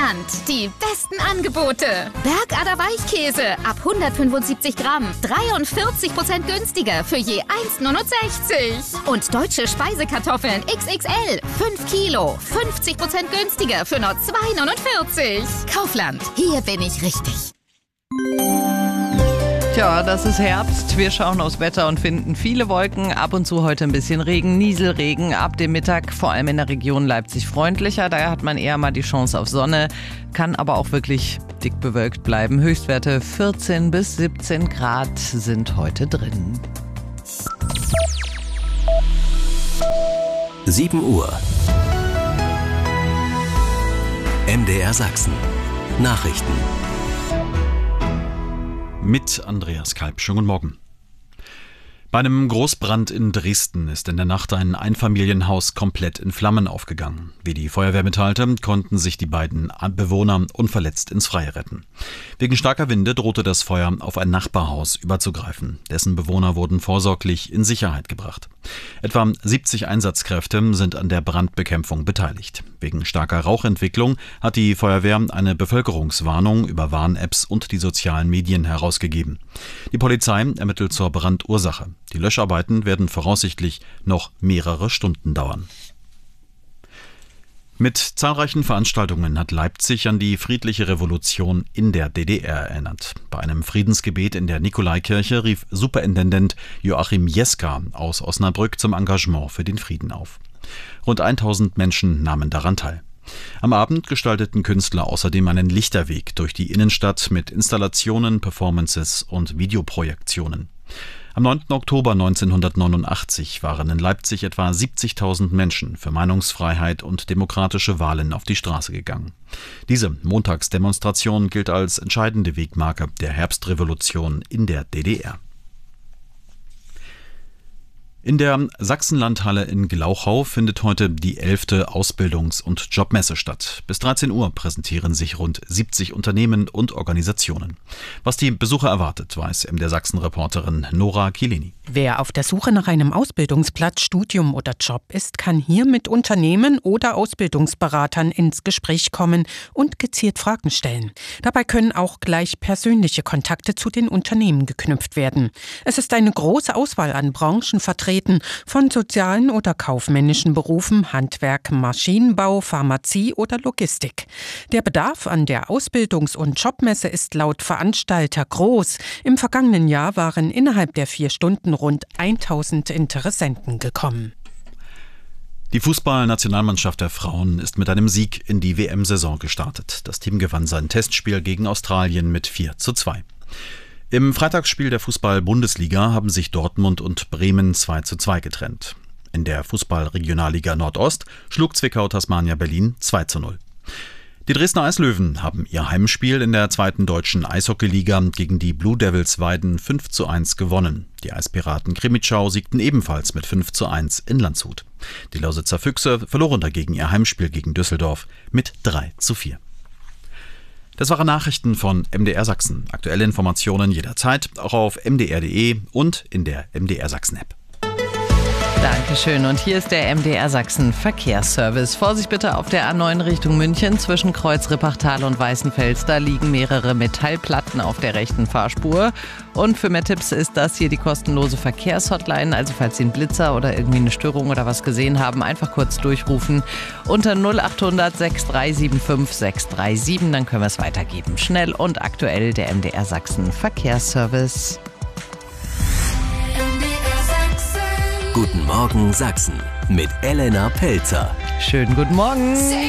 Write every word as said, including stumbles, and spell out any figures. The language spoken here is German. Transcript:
Kaufland. Die besten Angebote. Bergader Weichkäse ab hundertfünfundsiebzig Gramm. dreiundvierzig Prozent günstiger für je eins Komma neunundsechzig. Und deutsche Speisekartoffeln X X L. fünf Kilo. fünfzig Prozent günstiger für nur zwei Komma neunundvierzig. Kaufland. Hier bin ich richtig. Tja, das ist Herbst. Wir schauen aufs Wetter und finden viele Wolken. Ab und zu heute ein bisschen Regen, Nieselregen. Ab dem Mittag, vor allem in der Region Leipzig, freundlicher. Daher hat man eher mal die Chance auf Sonne. Kann aber auch wirklich dick bewölkt bleiben. Höchstwerte vierzehn bis siebzehn Grad sind heute drin. sieben Uhr. M D R Sachsen. Nachrichten. Mit Andreas Kalb. Schönen guten Morgen. Bei einem Großbrand in Dresden ist in der Nacht ein Einfamilienhaus komplett in Flammen aufgegangen. Wie die Feuerwehr mitteilte, konnten sich die beiden Bewohner unverletzt ins Freie retten. Wegen starker Winde drohte das Feuer auf ein Nachbarhaus überzugreifen. Dessen Bewohner wurden vorsorglich in Sicherheit gebracht. Etwa siebzig Einsatzkräfte sind an der Brandbekämpfung beteiligt. Wegen starker Rauchentwicklung hat die Feuerwehr eine Bevölkerungswarnung über Warn-Apps und die sozialen Medien herausgegeben. Die Polizei ermittelt zur Brandursache. Die Löscharbeiten werden voraussichtlich noch mehrere Stunden dauern. Mit zahlreichen Veranstaltungen hat Leipzig an die friedliche Revolution in der D D R erinnert. Bei einem Friedensgebet in der Nikolaikirche rief Superintendent Joachim Jeska aus Osnabrück zum Engagement für den Frieden auf. Rund tausend Menschen nahmen daran teil. Am Abend gestalteten Künstler außerdem einen Lichterweg durch die Innenstadt mit Installationen, Performances und Videoprojektionen. Am neunten Oktober neunzehnhundertneunundachtzig waren in Leipzig etwa siebzigtausend Menschen für Meinungsfreiheit und demokratische Wahlen auf die Straße gegangen. Diese Montagsdemonstration gilt als entscheidende Wegmarke der Herbstrevolution in der D D R. In der Sachsenlandhalle in Glauchau findet heute die elfte Ausbildungs- und Jobmesse statt. Bis dreizehn Uhr präsentieren sich rund siebzig Unternehmen und Organisationen. Was die Besucher erwartet, weiß M D R Sachsen-Reporterin Nora Kilini. Wer auf der Suche nach einem Ausbildungsplatz, Studium oder Job ist, kann hier mit Unternehmen oder Ausbildungsberatern ins Gespräch kommen und gezielt Fragen stellen. Dabei können auch gleich persönliche Kontakte zu den Unternehmen geknüpft werden. Es ist eine große Auswahl an Branchenvertretern, von sozialen oder kaufmännischen Berufen, Handwerk, Maschinenbau, Pharmazie oder Logistik. Der Bedarf an der Ausbildungs- und Jobmesse ist laut Veranstalter groß. Im vergangenen Jahr waren innerhalb der vier Stunden rund tausend Interessenten gekommen. Die Fußballnationalmannschaft der Frauen ist mit einem Sieg in die W M-Saison gestartet. Das Team gewann sein Testspiel gegen Australien mit vier zu zwei. Im Freitagsspiel der Fußball-Bundesliga haben sich Dortmund und Bremen zwei zu zwei getrennt. In der Fußball-Regionalliga Nordost schlug Zwickau Tasmania Berlin zwei zu null. Die Dresdner Eislöwen haben ihr Heimspiel in der zweiten deutschen Eishockeyliga gegen die Blue Devils Weiden fünf zu eins gewonnen. Die Eispiraten Krimitschau siegten ebenfalls mit fünf zu eins in Landshut. Die Lausitzer Füchse verloren dagegen ihr Heimspiel gegen Düsseldorf mit drei zu vier. Das waren Nachrichten von M D R Sachsen. Aktuelle Informationen jederzeit, auch auf m d r punkt d e und in der M D R Sachsen App. Dankeschön. Und hier ist der M D R Sachsen Verkehrsservice. Vorsicht bitte auf der A neun Richtung München zwischen Kreuz-Rippachtal und Weißenfels. Da liegen mehrere Metallplatten auf der rechten Fahrspur. Und für mehr Tipps ist das hier die kostenlose Verkehrshotline. Also falls Sie einen Blitzer oder irgendwie eine Störung oder was gesehen haben, einfach kurz durchrufen unter null acht hundert sechs drei sieben fünf sechs drei sieben. Dann können wir es weitergeben. Schnell und aktuell der M D R Sachsen Verkehrsservice. Guten Morgen Sachsen mit Elena Pelzer. Schönen guten Morgen.